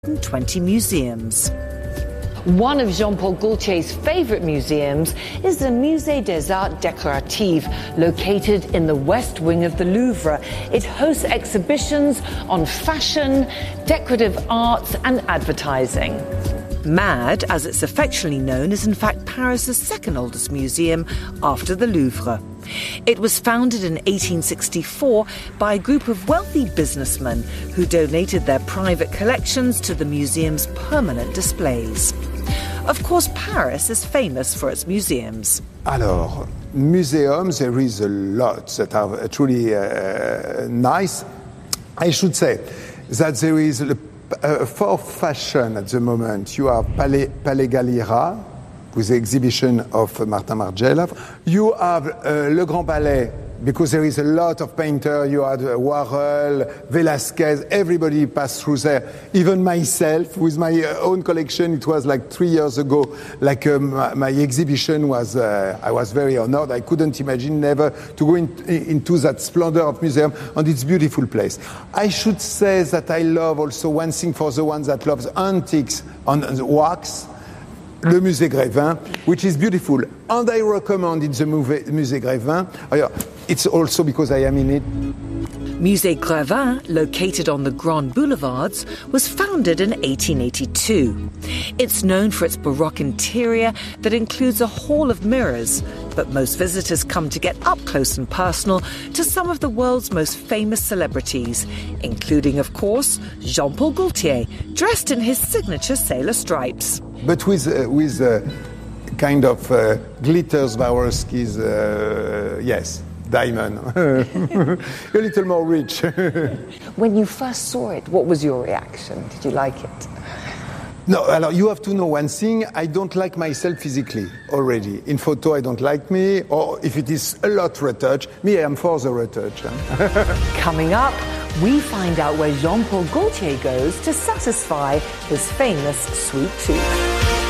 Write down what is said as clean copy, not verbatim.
20 museums. One of Jean-Paul Gaultier's favorite museums is the Musée des Arts Décoratifs, located in the west wing of the Louvre. It hosts exhibitions on fashion, decorative arts and advertising. MAD, as it's affectionately known, is in fact Paris's second oldest museum after the Louvre. It was founded in 1864 by a group of wealthy businessmen who donated their private collections to the museum's permanent displays. Of course, Paris is famous for its museums. Alors, museums, there is a lot that are truly nice. I should say that there is for fashion at the moment, you have Palais Galliera, with the exhibition of Martin Margiela. You have Le Grand Palais, because there is a lot of painters. You had Warhol, Velasquez, everybody passed through there. Even myself, with my own collection, it was like 3 years ago, like my exhibition was, I was very honored. I couldn't imagine never to go into that splendor of museum, and it's a beautiful place. I should say that I love also one thing for the ones that loves antiques and wax, Le Musée Grévin, which is beautiful. And I recommend it, the Musée Grévin. It's also because I am in it. Musée Grévin, located on the Grand Boulevards, was founded in 1882. It's known for its Baroque interior that includes a hall of mirrors, but most visitors come to get up close and personal to some of the world's most famous celebrities, including, of course, Jean-Paul Gaultier, dressed in his signature sailor stripes. But with kind of glitter Swarovski's, yes, diamond. A little more rich. When you first saw it, what was your reaction? Did you like it? No, you have to know one thing. I don't like myself physically already. In photo, I don't like me. Or if it is a lot retouch, me, I am for the retouch. Coming up, we find out where Jean-Paul Gaultier goes to satisfy his famous sweet tooth.